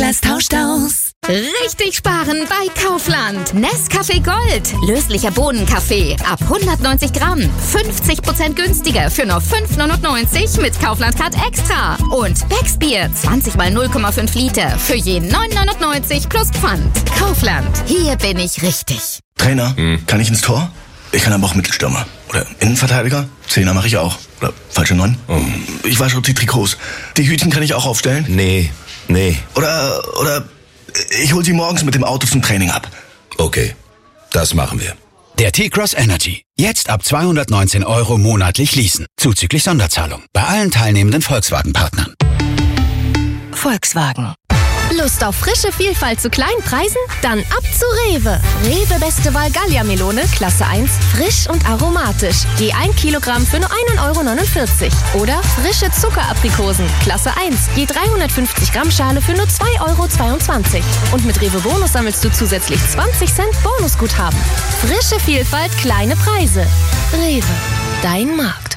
Anders tauscht aus. Richtig sparen bei Kaufland. Nescafé Gold. Löslicher Bohnenkaffee. Ab 190 Gramm. 50% günstiger für nur 5,99 mit Kaufland Card Extra. Und Becks Bier. 20 mal 0,5 Liter. Für je 9,99 plus Pfand. Kaufland. Hier bin ich richtig. Trainer, kann ich ins Tor? Ich kann aber auch Mittelstürmer. Oder Innenverteidiger. Zehner mache ich auch. Oder falsche 9. Ich wasche die Trikots. Die Hütchen kann ich auch aufstellen? Nee. Oder ich hol sie morgens mit dem Auto zum Training ab. Okay, das machen wir. Der T-Cross Energy. Jetzt ab 219 € monatlich leasen. Zuzüglich Sonderzahlung. Bei allen teilnehmenden Volkswagen-Partnern. Volkswagen. Lust auf frische Vielfalt zu kleinen Preisen? Dann ab zu Rewe. Rewe Beste Wahl Gallia-Melone, Klasse 1, frisch und aromatisch. Je 1 Kilogramm für nur 1,49 € Oder frische Zuckeraprikosen, Klasse 1, je 350 Gramm Schale für nur 2,22 €. Und mit Rewe Bonus sammelst du zusätzlich 20 Cent Bonusguthaben. Frische Vielfalt, kleine Preise. Rewe, dein Markt.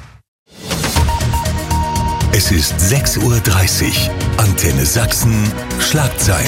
Es ist 6:30 Uhr. Antenne Sachsen. Schlagzeilen.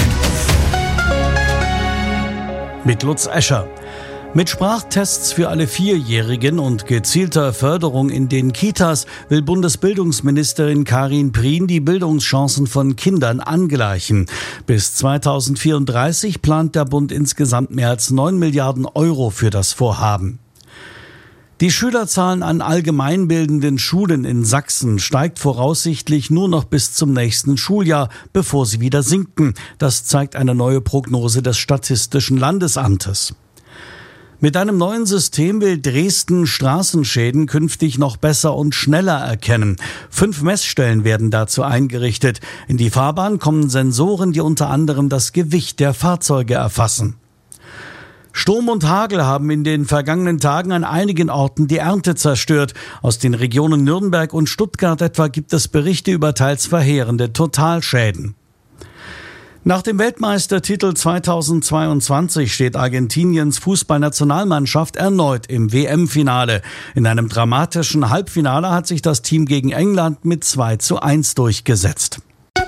Mit Lutz Escher. Mit Sprachtests für alle Vierjährigen und gezielter Förderung in den Kitas will Bundesbildungsministerin Karin Prien die Bildungschancen von Kindern angleichen. Bis 2034 plant der Bund insgesamt mehr als 9 Milliarden € für das Vorhaben. Die Schülerzahlen an allgemeinbildenden Schulen in Sachsen steigt voraussichtlich nur noch bis zum nächsten Schuljahr, bevor sie wieder sinken. Das zeigt eine neue Prognose des Statistischen Landesamtes. Mit einem neuen System will Dresden Straßenschäden künftig noch besser und schneller erkennen. 5 Messstellen werden dazu eingerichtet. In die Fahrbahn kommen Sensoren, die unter anderem das Gewicht der Fahrzeuge erfassen. Sturm und Hagel haben in den vergangenen Tagen an einigen Orten die Ernte zerstört. Aus den Regionen Nürnberg und Stuttgart etwa gibt es Berichte über teils verheerende Totalschäden. Nach dem Weltmeistertitel 2022 steht Argentiniens Fußballnationalmannschaft erneut im WM-Finale. In einem dramatischen Halbfinale hat sich das Team gegen England mit 2:1 durchgesetzt.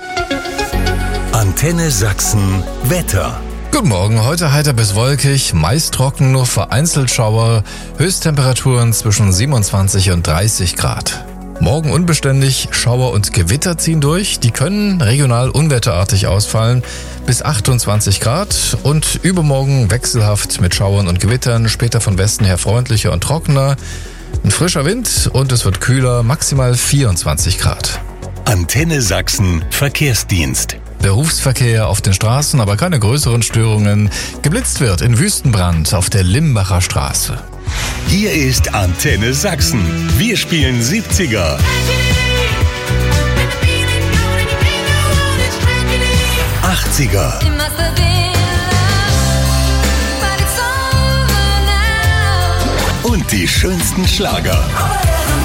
Antenne Sachsen. Wetter. Guten Morgen, heute heiter bis wolkig, meist trocken, nur vereinzelt Schauer, Höchsttemperaturen zwischen 27 und 30 Grad. Morgen unbeständig, Schauer und Gewitter ziehen durch, die können regional unwetterartig ausfallen, bis 28 Grad und übermorgen wechselhaft mit Schauern und Gewittern, später von Westen her freundlicher und trockener, ein frischer Wind und es wird kühler, maximal 24 Grad. Antenne Sachsen Verkehrsdienst. Berufsverkehr auf den Straßen, aber keine größeren Störungen. Geblitzt wird in Wüstenbrand auf der Limbacher Straße. Hier ist Antenne Sachsen. Wir spielen 70er. 80er. Und die schönsten Schlager.